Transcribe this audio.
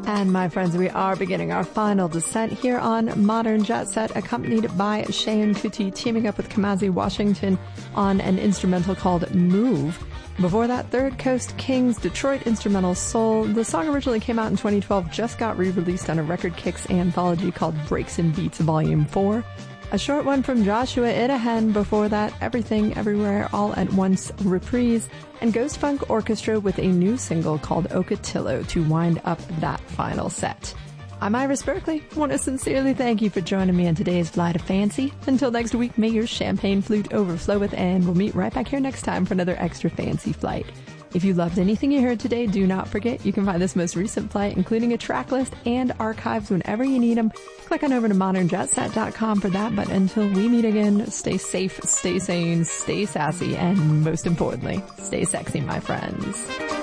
And my friends, we are beginning our final descent here on Modern Jet Set, accompanied by Cheyenne Kuti teaming up with Kamasi Washington on an instrumental called Move. Before that, Third Coast Kings, Detroit instrumental Soul. The song originally came out in 2012, just got re-released on a Record Kicks anthology called Breaks and Beats Volume 4. A short one from Joshua Idahen. Before that, Everything Everywhere All at Once reprise, and Ghost Funk Orchestra with a new single called Ocotillo to wind up that final set. I'm Iris Berkeley. I want to sincerely thank you for joining me on today's Flight of Fancy. Until next week, may your champagne flute overfloweth, and we'll meet right back here next time for another extra fancy flight. If you loved anything you heard today, do not forget you can find this most recent flight, including a track list and archives whenever you need them. Click on over to modernjetset.com for that. But until we meet again, stay safe, stay sane, stay sassy, and most importantly, stay sexy, my friends.